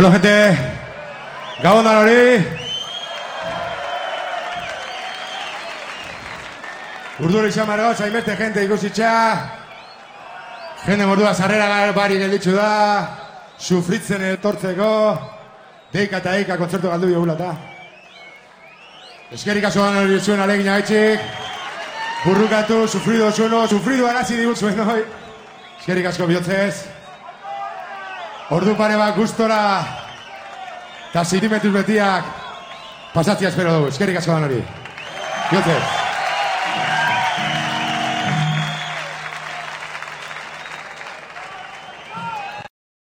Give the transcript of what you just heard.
Bueno, gente, gabon da hori. Urduri xamar gauz, hainbeste gente ikusitxa. Jende mordua sarrera bari gelditzu da. Sufritzen etortzeko. Deika eta deika kontzertu galdu biogula eta. Eskerrik asko hori zuen alegin agaitxik. Burrukatu, sufrido zueno, sufrido arazi digut zuen hoi. Eskerrik asko bihotzez. Ordu pare bat gustora eta sentimentuz betiak pasatzia espero dugu. Eskerrik asko hori. Bihotzez.